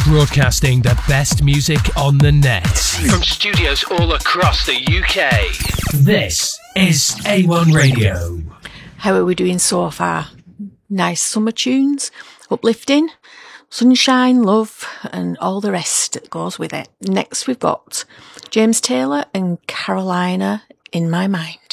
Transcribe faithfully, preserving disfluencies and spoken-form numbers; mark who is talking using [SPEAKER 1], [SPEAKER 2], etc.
[SPEAKER 1] Broadcasting the best music on the net. From studios all across the U K. This is A one Radio.
[SPEAKER 2] How are we doing so far? Nice summer tunes, uplifting, sunshine, love, and all the rest that goes with it. Next we've got James Taylor and Carolina, In My Mind.